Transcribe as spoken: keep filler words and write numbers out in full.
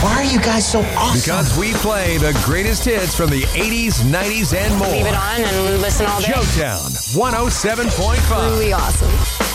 Why are you guys so awesome? Because we play the greatest hits from the eighties, nineties, and more. Leave it on and listen all day. Joetown one oh seven point five. Really awesome.